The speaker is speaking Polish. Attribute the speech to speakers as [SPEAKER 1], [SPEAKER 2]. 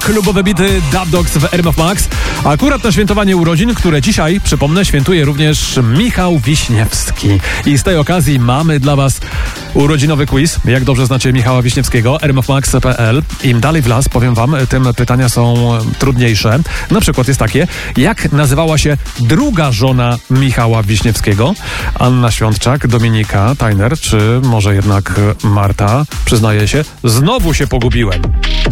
[SPEAKER 1] klubowe bity Dub Dogs w RMF Max. Akurat na świętowanie urodzin, które dzisiaj, przypomnę, świętuje również Michał Wiśniewski. I z tej okazji mamy dla was urodzinowy quiz. Jak dobrze znacie Michała Wiśniewskiego, rmfmax.pl. Im dalej w las, powiem wam, tym pytania są trudniejsze. Na przykład jest takie, jak nazywała się druga żona Michała Wiśniewskiego? Anna Świątczak, Dominika Tajner, czy może jednak Marta? Przyznaję się, znowu się pogubiłem.